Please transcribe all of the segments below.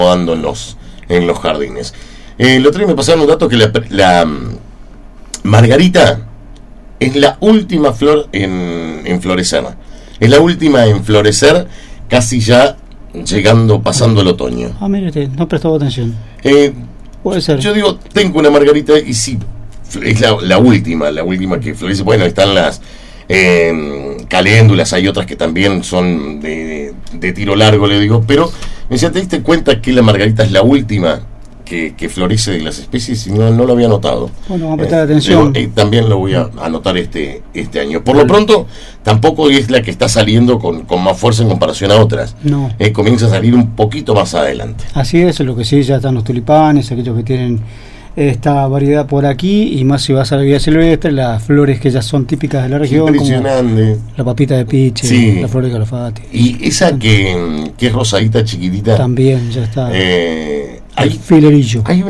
acomodando en los jardines. El otro día me pasaron un dato que la margarita es la última flor en florecer. Es la última en florecer, casi ya pasando el otoño. Mire, no prestaba atención. Puede ser. Yo digo, tengo una margarita y sí, es la última que florece. Bueno, están las caléndulas, hay otras que también son de tiro largo, le digo, pero me decía, ¿te diste cuenta que la margarita es la última que florece de las especies? Y no lo había notado. Bueno, vamos a prestar atención. También lo voy a anotar este año. Por lo pronto, tampoco es la que está saliendo con más fuerza en comparación a otras. No. Comienza a salir un poquito más adelante. Así es, lo que sí, ya están los tulipanes, aquellos que tienen esta variedad por aquí, y más si vas a la vida silvestre, las flores que ya son típicas de la región, impresionante, como la papita de piche, sí, la flor de calafate. Y esa que es rosadita, chiquitita, también ya está. Alfilerillo. Hay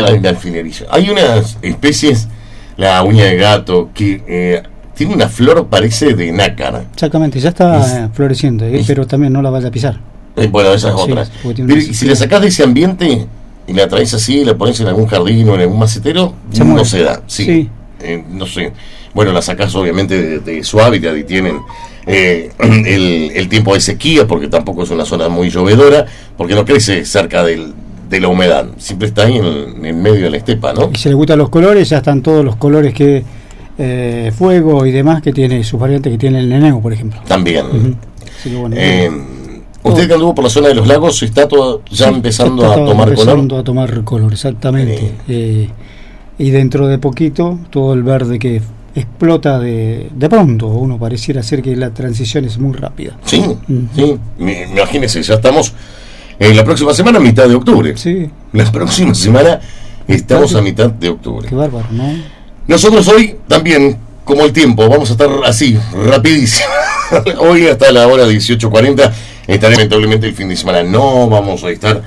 unas especies, la uña de gato, que tiene una flor, parece de nácar. Exactamente, ya está floreciendo, pero también no la vaya a pisar. Bueno, esas otras. Pero, y si la sacás de ese ambiente y la traes así, la pones en algún jardín o en algún macetero, no se da. Sí. No sé. Bueno, la sacás obviamente de su hábitat y tienen el tiempo de sequía, porque tampoco es una zona muy llovedora, porque no crece cerca de la humedad, siempre está ahí en medio de la estepa, ¿no? Y si le gustan los colores, ya están todos los colores que fuego y demás que tiene sus variantes, que tiene el neneo, por ejemplo. También. Así que bueno, usted que anduvo por la zona de los lagos, está todo ya empezando a tomar color. Empezando a tomar color, exactamente. Y dentro de poquito, todo el verde que explota de pronto. Uno pareciera ser que la transición es muy rápida. Sí, sí. Imagínese, ya estamos en la próxima semana, mitad de octubre. Sí. La próxima semana estamos a mitad de octubre. Qué bárbaro, ¿no? Nosotros hoy también, como el tiempo, vamos a estar así, rapidísimo. Hoy hasta la hora 18:40 estaré, lamentablemente el fin de semana no vamos a estar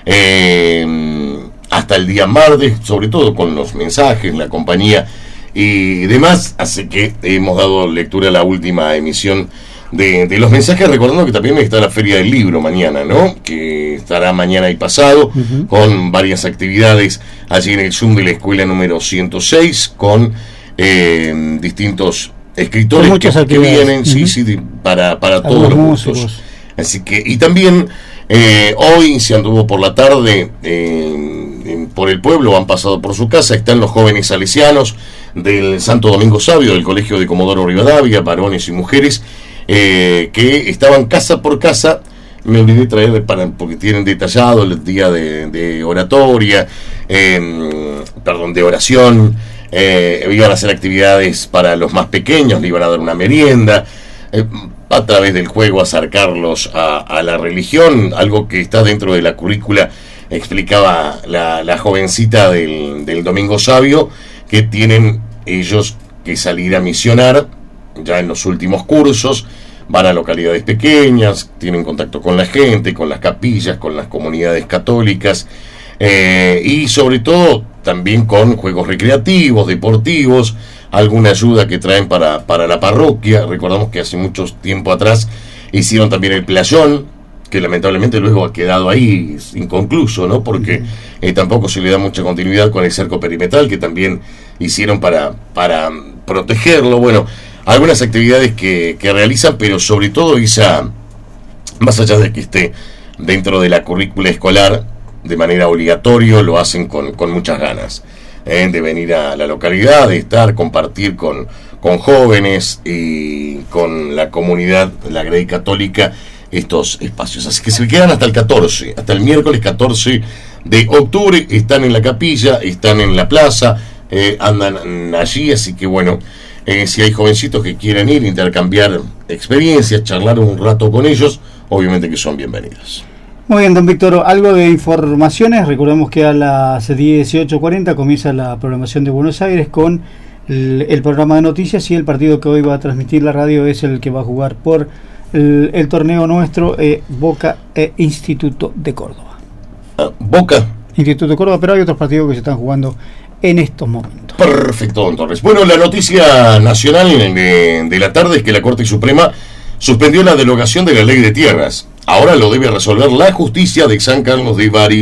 hasta el día martes, sobre todo con los mensajes, la compañía y demás, así que hemos dado lectura a la última emisión de los mensajes, recordando que también está la Feria del Libro mañana, ¿no? Que estará mañana y pasado, con varias actividades allí en el Zoom de la escuela número 106, con distintos escritores que vienen, para todos los gustos. Así que, y también hoy se anduvo por la tarde por el pueblo, han pasado por su casa, están los jóvenes salesianos del Santo Domingo Sabio, del Colegio de Comodoro Rivadavia, varones y mujeres, que estaban casa por casa. Me olvidé traer porque tienen detallado el día de oratoria, de oración. Iban a hacer actividades para los más pequeños, le iban a dar una merienda, a través del juego acercarlos a la religión, algo que está dentro de la currícula. Explicaba la jovencita del Domingo Sabio, que tienen ellos que salir a misionar ya en los últimos cursos, van a localidades pequeñas, tienen contacto con la gente, con las capillas, con las comunidades católicas, y sobre todo también con juegos recreativos, deportivos, alguna ayuda que traen para la parroquia. Recordamos que hace mucho tiempo atrás hicieron también el playón, que lamentablemente luego ha quedado ahí inconcluso, ¿no? Porque tampoco se le da mucha continuidad con el cerco perimetral, que también hicieron para protegerlo. Bueno, algunas actividades que realizan, pero sobre todo más allá de que esté dentro de la currícula escolar de manera obligatoria, lo hacen con muchas ganas de venir a la localidad, de compartir con jóvenes y con la comunidad, la Grey Católica, estos espacios. Así que se quedan hasta el miércoles 14 de octubre, están en la capilla, están en la plaza, andan allí, así que bueno, si hay jovencitos que quieren ir, intercambiar experiencias, charlar un rato con ellos, obviamente que son bienvenidos. Muy bien, don Víctor, algo de informaciones. Recordemos que a las 18:40 comienza la programación de Buenos Aires con el programa de noticias, y el partido que hoy va a transmitir la radio es el que va a jugar por el torneo nuestro, Boca e Instituto de Córdoba. Boca. Instituto de Córdoba, pero hay otros partidos que se están jugando en estos momentos. Perfecto, don Torres. Bueno, la noticia nacional de la tarde es que la Corte Suprema suspendió la derogación de la Ley de Tierras. Ahora lo debe resolver la justicia de San Carlos de Bari.